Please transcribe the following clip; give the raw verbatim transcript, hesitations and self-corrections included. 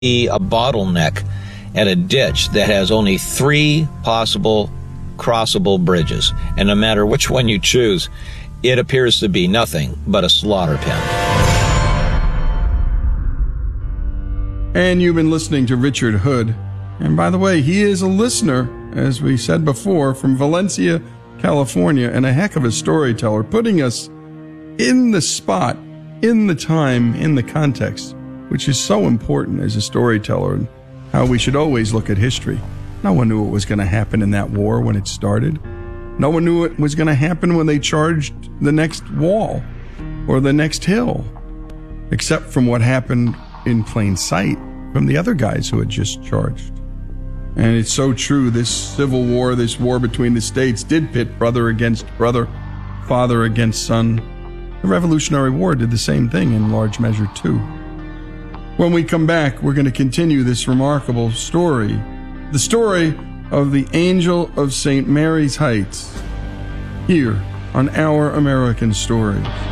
a bottleneck at a ditch that has only three possible crossable bridges. And no matter which one you choose, it appears to be nothing but a slaughter pen. And you've been listening to Richard Hood. And by the way, he is a listener, as we said before, from Valencia, California, and a heck of a storyteller, putting us in the spot, in the time, in the context, which is so important as a storyteller, and how we should always look at history. No one knew what was going to happen in that war when it started. No one knew what was going to happen when they charged the next wall or the next hill, except from what happened in plain sight from the other guys who had just charged. And it's so true, this civil war, this war between the states did pit brother against brother, father against son. The Revolutionary War did the same thing in large measure too. When we come back, we're going to continue this remarkable story, the story of the Angel of Saint Mary's Heights, here on Our American Stories.